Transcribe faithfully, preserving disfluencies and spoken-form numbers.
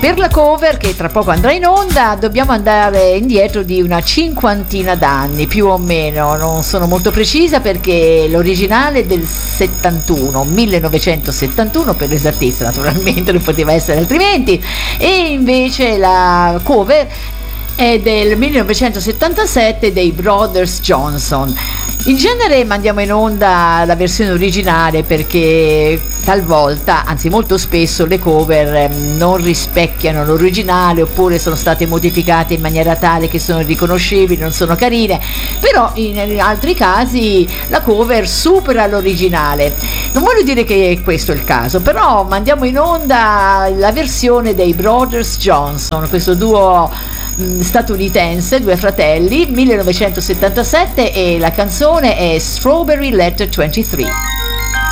Per la cover, che tra poco andrà in onda, dobbiamo andare indietro di una cinquantina d'anni, più o meno, non sono molto precisa perché l'originale è del settantuno, millenovecentosettantuno per l'esattezza, naturalmente non poteva essere altrimenti, e invece la cover è del millenovecentosettantasette dei Brothers Johnson. In genere mandiamo in onda la versione originale perché talvolta, anzi molto spesso, le cover non rispecchiano l'originale oppure sono state modificate in maniera tale che sono riconoscibili, non sono carine, però in altri casi la cover supera l'originale. Non voglio dire che questo è il caso, però mandiamo in onda la versione dei Brothers Johnson, questo duo statunitense, due fratelli, millenovecentosettantasette, e la canzone è Strawberry Letter ventitré.